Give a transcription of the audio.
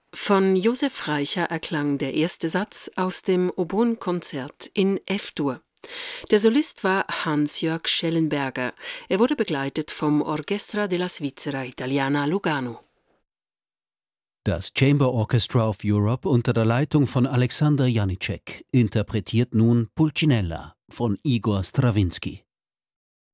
Von Josef Reicher erklang der erste Satz aus dem Oboen-Konzert in F-Dur. Der Solist war Hans-Jörg Schellenberger. Er wurde begleitet vom Orchestra della Svizzera Italiana Lugano. Das Chamber Orchestra of Europe unter der Leitung von Alexander Janicek interpretiert nun Pulcinella von Igor Strawinski.